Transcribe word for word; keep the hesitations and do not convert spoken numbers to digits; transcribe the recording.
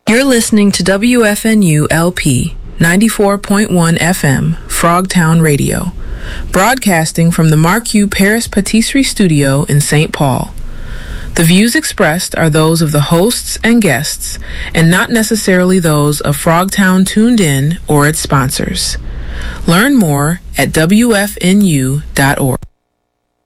You're listening to W F N U L P ninety-four point one F M, Frogtown Radio, broadcasting from the Marquis Paris Patisserie Studio in Saint Paul. The views expressed are those of the hosts and guests, and not necessarily those of Frogtown Tuned In or its sponsors. Learn more at W F N U dot org.